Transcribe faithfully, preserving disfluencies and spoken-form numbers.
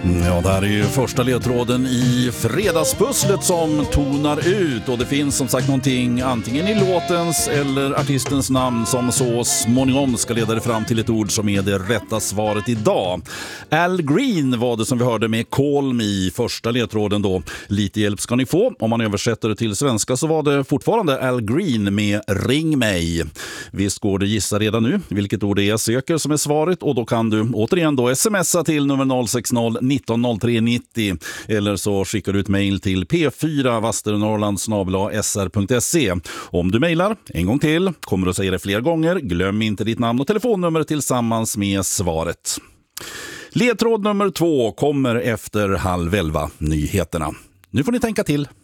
Ja, det här är ju första ledtråden i fredagspusslet som tonar ut, och det finns som sagt någonting antingen i låtens eller artistens namn som så småningom ska leda dig fram till ett ord som är det rätta svaret idag. Al Green var det som vi hörde med Call Me i första ledtråden då. Lite hjälp ska ni få. Om man översätter det till svenska så var det fortfarande Al Green med Ring mig. Visst går det gissa redan nu vilket ord det är jag söker som är svaret, och då kan du återigen då smsa till nummer noll sex noll nitton noll tre nittio eller så skickar du ett mejl till p fyra vasternorrland snabel-a s r punkt se. Om du mejlar en gång till kommer du att säga det fler gånger. Glöm inte ditt namn och telefonnummer tillsammans med svaret. Ledtråd nummer två kommer efter halv elva nyheterna. Nu får ni tänka till.